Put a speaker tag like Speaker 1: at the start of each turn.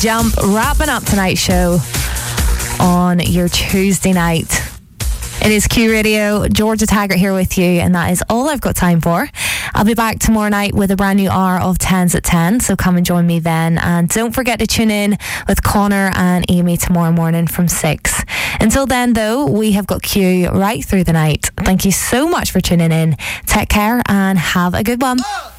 Speaker 1: Jump, wrapping up tonight's show on your Tuesday night. It is Q Radio, Georgia Taggart here with you, and that is all I've got time for. I'll be back tomorrow night with a brand new hour of 10s at 10, so come and join me then. And don't forget to tune in with Connor and Amy tomorrow morning from 6. Until then, though, we have got Q right through the night. Thank you so much for tuning in. Take care and have a good one.